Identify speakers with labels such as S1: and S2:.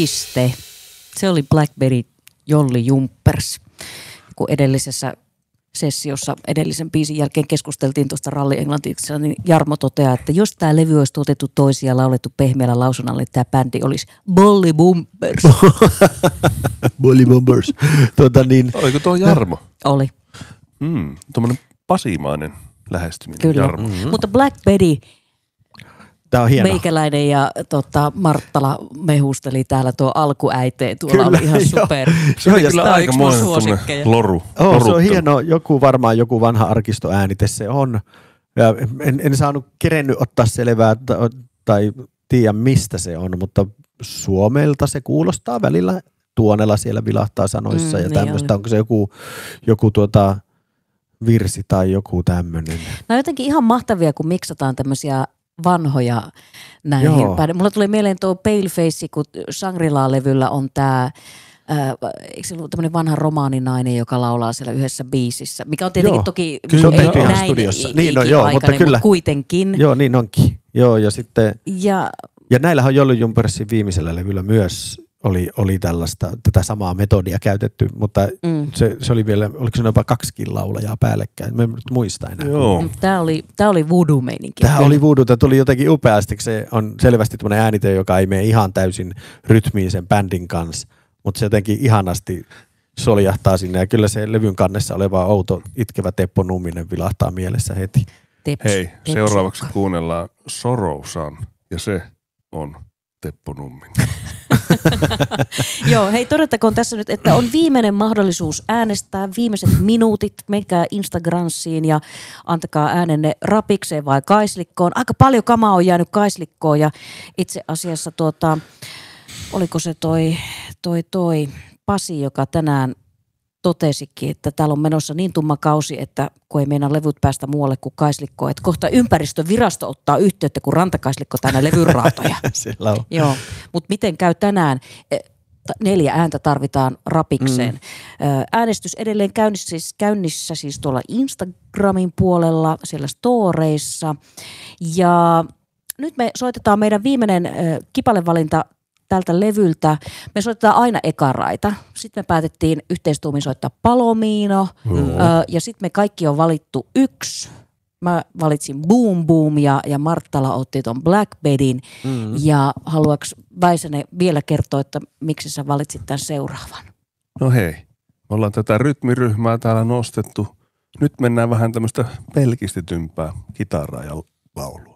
S1: piste. Se oli Blackberry Jolli Jumpers. Kun edellisessä sessiossa edellisen biisin jälkeen keskusteltiin tuosta ralli englantiksi, niin Jarmo toteaa, että jos tämä levy olisi tuotettu toisia ja laulettu pehmeällä lausunnalle, niin tämä bändi olisi Bolly Bumpers.
S2: Bolly Bumpers.
S3: Oliko tuo Jarmo?
S1: Oli.
S3: Tuommoinen pasimainen lähestyminen.
S1: Kyllä.
S3: Jarmo.
S1: Mutta Black Betty,
S2: tämä on hieno.
S1: meikäläinen ja Marttala mehusteli täällä tuo alkuäiteen. Tuolla oli ihan super.
S3: Se oli kyllä
S1: Tämä on yksi mun
S3: aikamoinen
S1: suosikkeja.
S3: loru.
S2: Se on hieno. Varmaan joku vanha arkistoäänite se on. Ja en saanut kerennyt ottaa selvää tai tiedä mistä se on, mutta Suomelta se kuulostaa välillä. Tuonella siellä vilahtaa sanoissa ja tämmöistä. Onko se joku virsi tai joku tämmöinen?
S1: No jotenkin ihan mahtavia, kun miksataan tämmöisiä vanhoja näihin. Mulla tuli mieleen tuo Paleface, kun Shangri-La-levyllä on tämä, eikö se ollut tämmöinen vanha romaaninainen, joka laulaa siellä yhdessä biisissä, mikä on tietenkin toki näin
S2: studiossa.
S1: mutta kuitenkin.
S2: Joo, niin onkin. Joo, ja sitten, ja näillähän on Jolly Jumpersin viimeisellä levyllä myös oli tätä samaa metodia käytetty, mutta se oli vielä, oliko se jopa 2 laulajaa päällekkäin? Mä en muista enää.
S3: Joo.
S1: Tämä oli voodoo-meininki.
S2: Tämä oli voodoo, tämä tuli jotenkin upeasti. Se on selvästi tämmöinen äänite, joka ei mene ihan täysin rytmiin sen bändin kanssa, mutta se jotenkin ihanasti soljahtaa sinne. Ja kyllä se levyn kannessa oleva outo itkevä Teppo Numminen vilahtaa mielessä heti.
S3: Hei, seuraavaksi kuunnellaan Sorrowsan, ja se on Teppo Numminen.
S1: Joo, hei todettakoon tässä nyt, että on viimeinen mahdollisuus äänestää viimeiset minuutit. Menkää Instagramsiin ja antakaa äänenne Rapikseen vai Kaislikkoon. Aika paljon kamaa on jäänyt Kaislikkoon ja itse asiassa oliko se toi Pasi, joka tänään totesikin, että täällä on menossa niin tumma kausi, että kun ei meinaa levyt päästä muualle kuin Kaislikkoon, että kohta ympäristövirasto ottaa yhteyttä, kun Rantakaislikko täynnä levyraatoja.
S2: Siellä on.
S1: Joo, mutta miten käy tänään? 4 ääntä tarvitaan Rapikseen. Äänestys edelleen käynnissä siis tuolla Instagramin puolella, siellä storeissa. Ja nyt me soitetaan meidän viimeinen kipalevalinta tältä levyltä. Me soitetaan aina ekaraita. Sitten me päätettiin yhteistuumin soittaa Palomino. Ja sitten me kaikki on valittu 1. Mä valitsin Boom Boom ja Marttala otti ton Black Bedin. Ja haluatko Väisänen vielä kertoa, että miksi sä valitsit tämän seuraavan?
S3: No hei, me ollaan tätä rytmiryhmää täällä nostettu. Nyt mennään vähän tämmöistä pelkistetympää kitaraa ja laulua.